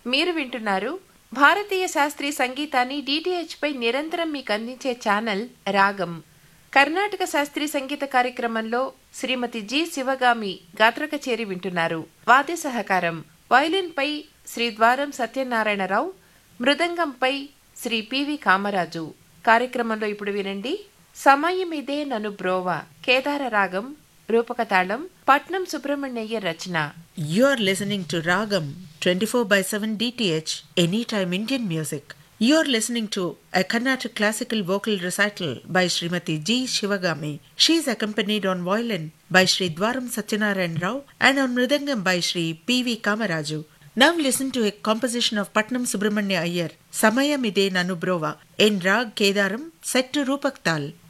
మీరు వింటున్నారు భారతీయ శాస్త్రీయ సంగీతాన్ని DTH పై నిరంతరం మీకు అందించే ఛానల్ రాగం. కర్ణాటక శాస్త్రీయ సంగీత కార్యక్రమంలో శ్రీమతి జి శివగామి గాత్ర కచేరి వింటున్నారు. వాద్య సహకారం వయలిన్ పై శ్రీ ద్వారం సత్యనారాయణరావు, మృదంగంపై శ్రీ పివి కామరాజు. కార్యక్రమంలో ఇప్పుడు వినండి సమయమిదే నను బ్రోవా, కేదార రాగం, రూపక తాళం, పట్నం సుబ్రహ్మణ్యయ్య రచన. You are listening to Ragam 24/7 DTH, Anytime Indian Music. You are listening to a Carnatic classical vocal recital by Srimati G. Shivagami. She is accompanied on violin by Sri Dwaram Satyanarayan Rao and on mridangam by Sri P.V. Kamaraju. Now listen to a composition of Patnam Subramanya Iyer, Samayamide Nanu Brova, in Rag Kedaram, set to Rupak Tal.